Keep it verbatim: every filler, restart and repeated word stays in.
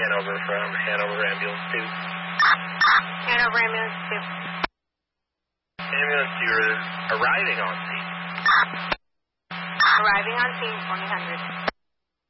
Hanover from Hanover Ambulance two. Hanover Ambulance two. Ambulance, you're arriving on scene. Arriving on scene, twenty hundred.